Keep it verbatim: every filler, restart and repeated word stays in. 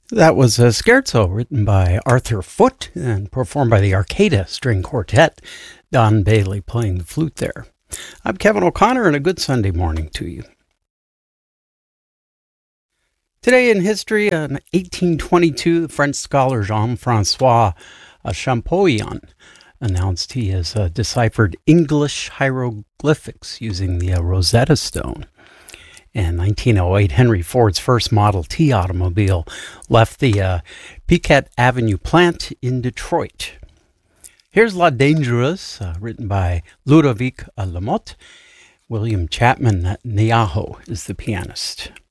That was a scherzo written by Arthur Foote and performed by the Arcada String Quartet. Don Bailey playing the flute there. I'm Kevin O'Connor, and a good Sunday morning to you. Today in history, in eighteen twenty-two, the French scholar Jean-Francois Champollion announced he has uh, deciphered English hieroglyphics using the uh, Rosetta Stone. In nineteen oh eight, Henry Ford's first Model T automobile left the uh, Piquette Avenue plant in Detroit. Here's La Dangereuse, uh, written by Ludovic Lamotte. William Chapman Niaho is the pianist.